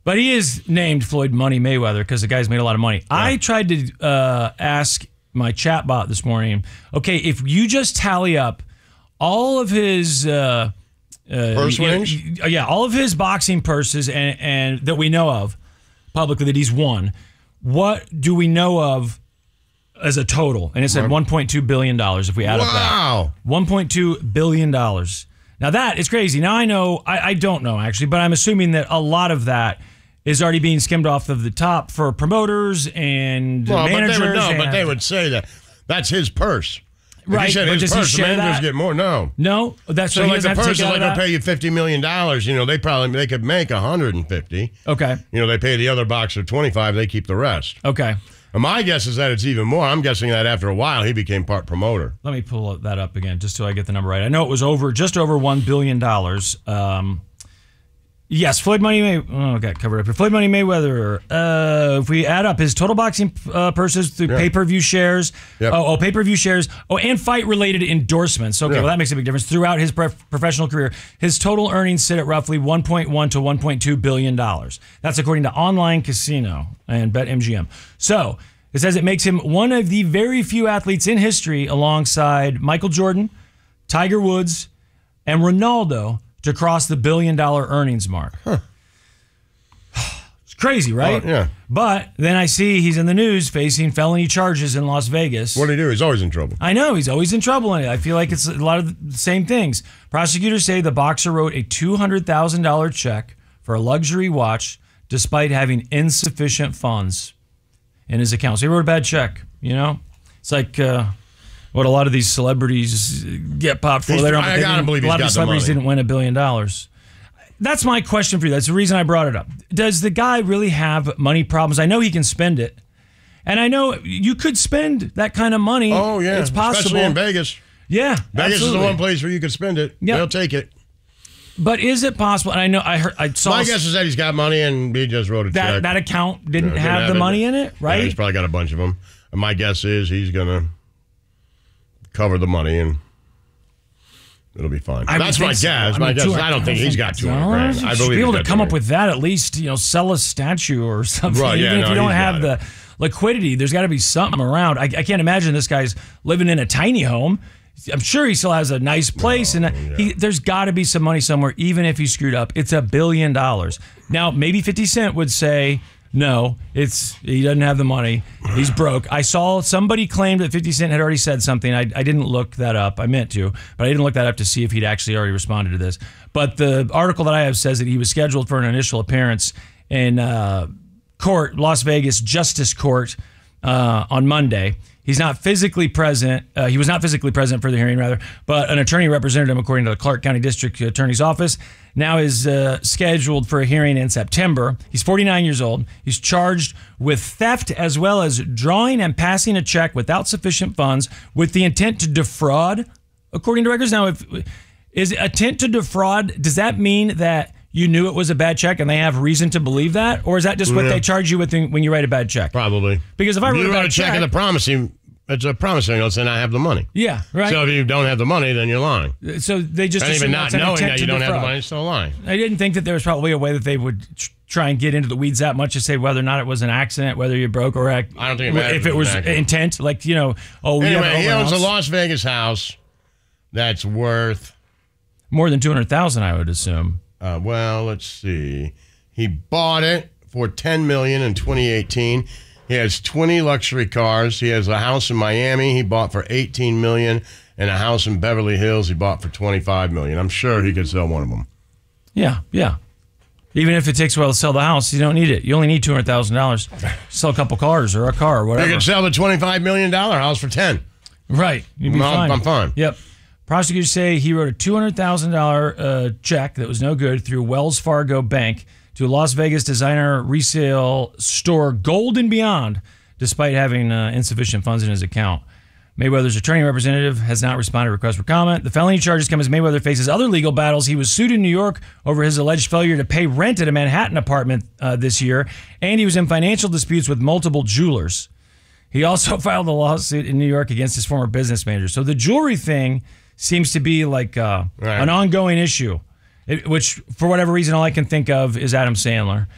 But he is named Floyd Money Mayweather because the guy's made a lot of money. Yeah. I tried to ask my chat bot this morning, okay, if you just tally up all of his purse winnings? All of his boxing purses and that we know of publicly that he's won, what do we know of as a total? And it said $1.2 billion if we add up that. Wow. $1.2 billion. Now that is crazy. Now I know, I don't know actually, but I'm assuming that a lot of that is already being skimmed off of the top for promoters and managers. But they would say that that's his purse. Right, if you said but his does he purse, the share managers that? get more. No, that's so he like the doesn't have to purse take is it out like of they pay you $50 million. They could make $150. Okay. They pay the other boxer $25. They keep the rest. Okay. And my guess is that it's even more. I'm guessing that after a while he became part promoter. Let me pull that up again just so I get the number right. I know it was just over $1 billion. Yes, Floyd Money Mayweather. Okay, covered up here. Floyd Money Mayweather. If we add up his total boxing purses through pay-per-view shares. Yep. Pay-per-view shares. And fight-related endorsements. Okay, well, that makes a big difference. Throughout his professional career, his total earnings sit at roughly $1.1 to $1.2 billion. That's according to Online Casino and BetMGM. So it says it makes him one of the very few athletes in history alongside Michael Jordan, Tiger Woods, and Ronaldo to cross the $1 billion earnings mark. Huh. It's crazy, right? Yeah. But then I see he's in the news facing felony charges in Las Vegas. What did he do? He's always in trouble. I know. He's always in trouble in it. I feel like it's a lot of the same things. Prosecutors say the boxer wrote a $200,000 check for a luxury watch despite having insufficient funds in his account. So he wrote a bad check, It's like... what a lot of these celebrities get popped for. I gotta believe a lot of he's the got celebrities the money. didn't win $1 billion. That's my question for you. That's the reason I brought it up. Does the guy really have money problems? I know he can spend it. And I know you could spend that kind of money. Oh, yeah. It's possible. Especially in Vegas. Yeah, Vegas absolutely. is the one place where you could spend it. Yep. They'll take it. But is it possible? And I saw... My guess is that he's got money and he just wrote a check. That account didn't have the money in it, right? Yeah, he's probably got a bunch of them. And my guess is he's going to cover the money and it'll be fine. That's my guess. My guess is I don't think he's got $200,000. I believe be able he's to got come up $200,000. with that at least, sell a statue or something. Right, Even if you don't have got the liquidity, there's got to be something around. I can't imagine this guy's living in a tiny home. I'm sure he still has a nice place, there's got to be some money somewhere, even if he screwed up. It's $1 billion. Now, maybe 50 Cent would say, no, he doesn't have the money. He's broke. I saw somebody claimed that 50 Cent had already said something. I didn't look that up. I meant to, but I didn't look that up to see if he'd actually already responded to this. But the article that I have says that he was scheduled for an initial appearance in court, Las Vegas Justice Court, on Monday. He's not physically present. He was not physically present for the hearing, rather, but an attorney represented him, according to the Clark County District Attorney's Office. Now is scheduled for a hearing in September. He's 49 years old. He's charged with theft as well as drawing and passing a check without sufficient funds with the intent to defraud, according to records. Now, is intent to defraud, does that mean that you knew it was a bad check and they have reason to believe that? Or is that just what they charge you with when you write a bad check? Probably. Because if I wrote a bad check... and it's a promising note saying I have the money. Yeah, right. So if you don't have the money, then you're lying. So they just and even not knowing that you don't have the money, it's still lying. I didn't think that there was probably a way that they would try and get into the weeds that much to say whether or not it was an accident, whether you broke or I don't think it matters if it was intent. Like, we anyway, have he owns a Las Vegas house that's worth more than $200,000, I would assume. Well, let's see. He bought it for $10 million in 2018. He has 20 luxury cars. He has a house in Miami he bought for $18 million, and a house in Beverly Hills he bought for $25 million. I'm sure he could sell one of them. Yeah. Even if it takes a while to sell the house, you don't need it. You only need $200,000. Sell a couple cars or a car or whatever. You could sell the $25 million house for 10. Right. You'd be fine. I'm fine. Yep. Prosecutors say he wrote a $200,000 check that was no good through Wells Fargo Bank to Las Vegas designer resale store Gold and Beyond, despite having insufficient funds in his account. Mayweather's attorney representative has not responded to requests for comment. The felony charges come as Mayweather faces other legal battles. He was sued in New York over his alleged failure to pay rent at a Manhattan apartment this year, and he was in financial disputes with multiple jewelers. He also filed a lawsuit in New York against his former business manager. So the jewelry thing seems to be like an ongoing issue, which for whatever reason, all I can think of is Adam Sandler.